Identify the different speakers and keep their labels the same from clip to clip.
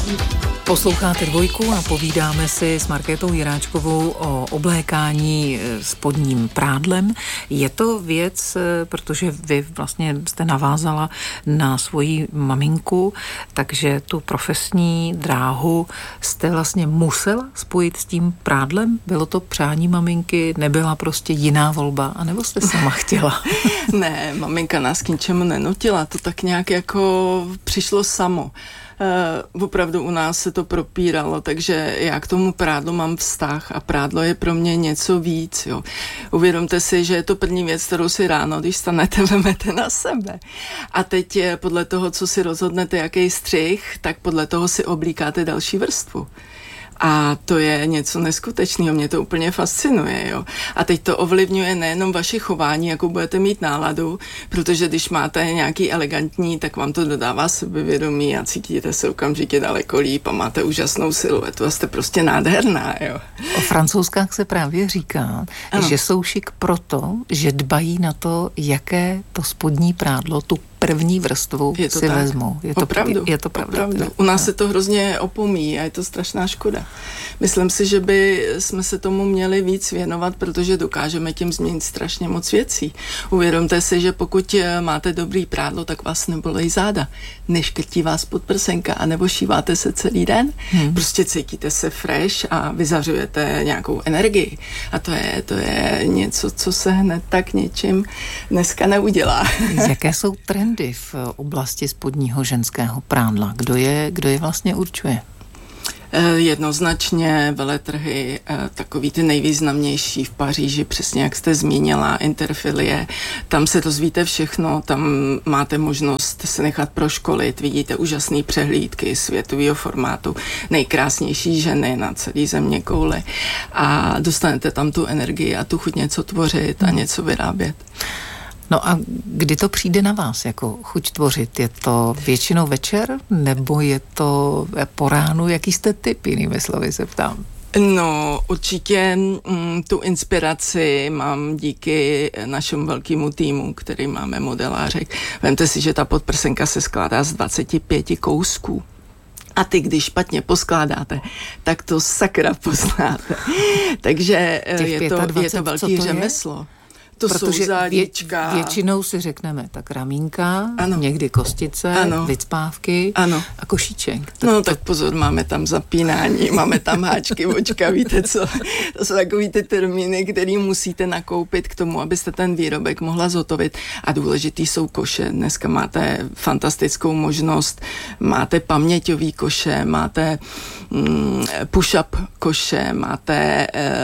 Speaker 1: Posloucháte Dvojku a povídáme si s Markétou Jiráčkovou o oblékání spodním prádlem. Je to věc, protože vy vlastně jste navázala na svoji maminku, takže tu profesní dráhu jste vlastně musela spojit s tím prádlem? Bylo to přání maminky, nebyla prostě jiná volba, anebo jste sama chtěla?
Speaker 2: Ne, maminka nás k ničemu nenutila, to tak nějak jako přišlo samo. Opravdu u nás se to propíralo, takže já k tomu prádlu mám vztah a prádlo je pro mě něco víc. Jo. Uvědomte si, že je to první věc, kterou si ráno, když stanete, vemete na sebe. A teď podle toho, co si rozhodnete, jaký střih, tak podle toho si oblíkáte další vrstvu. A to je něco neskutečného, mě to úplně fascinuje, jo. A teď to ovlivňuje nejenom vaše chování, jakou budete mít náladu, protože když máte nějaký elegantní, tak vám to dodává sebevědomí a cítíte se okamžitě daleko líp a máte úžasnou siluetu a jste prostě nádherná, jo.
Speaker 1: O Francouzkách se právě říká, že jsou šik proto, že dbají na to, jaké to spodní prádlo, tu první vrstvu si tak vezmou. Je to pravda.
Speaker 2: Opravdu. U nás se to hrozně opomíjí a je to strašná škoda. Myslím si, že by jsme se tomu měli víc věnovat, protože dokážeme tím změnit strašně moc věcí. Uvědomte si, že pokud máte dobrý prádlo, tak vás nebolej záda. Neškrtí vás podprsenka a nebo šíváte se celý den. Prostě cítíte se fresh a vyzařujete nějakou energii. A to je něco, co se hned tak něčím dneska neudělá.
Speaker 1: Jaké jsou trendy v oblasti spodního ženského prádla? Kdo je vlastně určuje?
Speaker 2: Jednoznačně veletrhy, takový ty nejvýznamnější v Paříži, přesně jak jste zmínila, Interfilie, tam se dozvíte všechno, tam máte možnost se nechat proškolit, vidíte úžasné přehlídky světového formátu, nejkrásnější ženy na celý zeměkouli a dostanete tam tu energii a tu chuť něco tvořit a něco vyrábět.
Speaker 1: No a kdy to přijde na vás, jako chuť tvořit? Je to většinou večer, nebo je to po ránu? Jaký jste typ, jinými slovy se ptám?
Speaker 2: No, určitě tu inspiraci mám díky našemu velkému týmu, který máme modelářek. Vemte si, že ta podprsenka se skládá z 25 kousků. A ty, když špatně poskládáte, tak to sakra poznáte. Takže je to velký řemeslo.
Speaker 1: Protože
Speaker 2: jsou zádíčka.
Speaker 1: Většinou si řekneme tak ramínka, někdy kostice, vycpávky a košíček.
Speaker 2: Tak pozor, máme tam zapínání, máme tam háčky, očka, víte co? To jsou takový ty termíny, který musíte nakoupit k tomu, abyste ten výrobek mohla zhotovit. A důležitý jsou koše. Dneska máte fantastickou možnost, máte paměťový koše, máte push-up koše, máte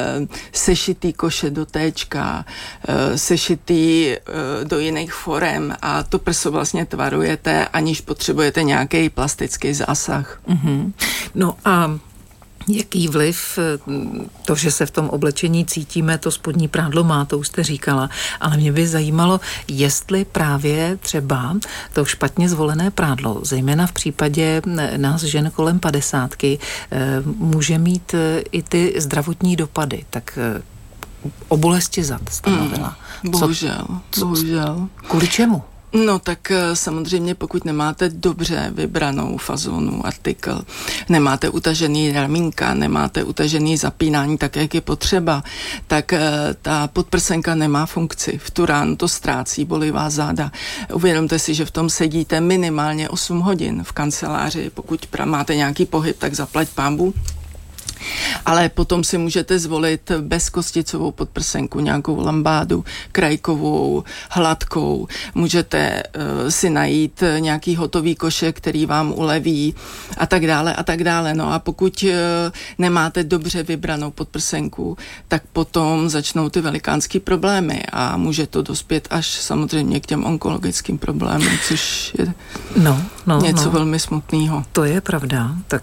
Speaker 2: sešitý koše do téčka, sešitý do jiných forem a to prso vlastně tvarujete, aniž potřebujete nějaký plastický zásah.
Speaker 1: Mm-hmm. No a jaký vliv to, že se v tom oblečení cítíme, to spodní prádlo má, to už jste říkala, ale mě by zajímalo, jestli právě třeba to špatně zvolené prádlo, zejména v případě nás žen kolem 50, může mít i ty zdravotní dopady, tak o bolesti zad stanovila.
Speaker 2: Bohužel.
Speaker 1: Kvůli čemu?
Speaker 2: No tak samozřejmě, pokud nemáte dobře vybranou fazonu, artikl, nemáte utažený ramínka, nemáte utažený zapínání tak, jak je potřeba, tak ta podprsenka nemá funkci. V tu ránu to ztrácí, bolí vás záda. Uvědomte si, že v tom sedíte minimálně 8 hodin v kanceláři. Pokud máte nějaký pohyb, tak zaplať pánbůh. Ale potom si můžete zvolit bezkosticovou podprsenku, nějakou lambádu, krajkovou, hladkou. Můžete si najít nějaký hotový koše, který vám uleví a tak dále. No a pokud nemáte dobře vybranou podprsenku, tak potom začnou ty velikánský problémy a může to dospět až samozřejmě k těm onkologickým problémům, což je něco velmi smutného.
Speaker 1: To je pravda. Tak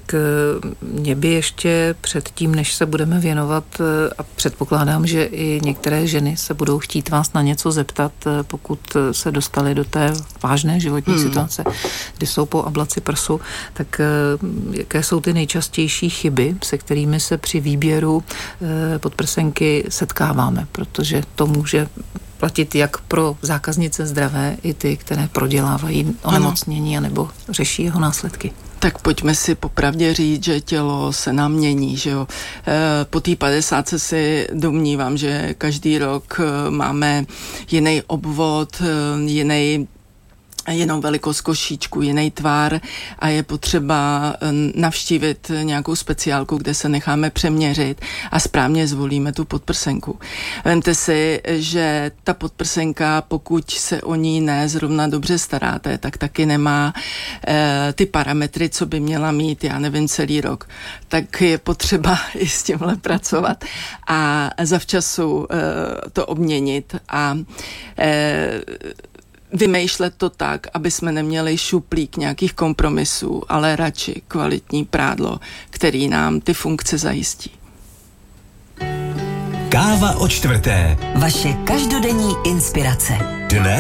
Speaker 1: mě by ještě předtím, než se budeme věnovat, a předpokládám, že i některé ženy se budou chtít vás na něco zeptat, pokud se dostali do té vážné životní situace, kdy jsou po ablaci prsu, tak jaké jsou ty nejčastější chyby, se kterými se při výběru podprsenky setkáváme, protože to může platit jak pro zákaznice zdravé, i ty, které prodělávají onemocnění anebo řeší jeho následky.
Speaker 2: Tak pojďme si popravdě říct, že tělo se nám mění, že jo. Po té 50 si domnívám, že každý rok máme jiný obvod, jinou velikost košíčku, jiný tvar a je potřeba navštívit nějakou speciálku, kde se necháme přeměřit a správně zvolíme tu podprsenku. Vemte si, že ta podprsenka, pokud se o ní ne zrovna dobře staráte, tak taky nemá ty parametry, co by měla mít, já nevím, celý rok. Tak je potřeba i s tímhle pracovat a zavčasu to obměnit a vymýšlet to tak, aby jsme neměli šuplík nějakých kompromisů, ale radši kvalitní prádlo, který nám ty funkce zajistí.
Speaker 3: Káva o čtvrté.
Speaker 4: Vaše každodenní inspirace.
Speaker 3: Dnes